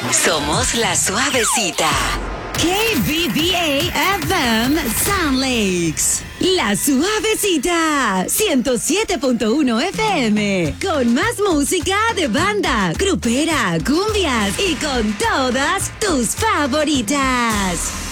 Somos La Suavecita. KBBA FM Sound Lakes. La Suavecita. 107.1 FM. Con más música de banda, grupera, cumbias y con todas tus favoritas.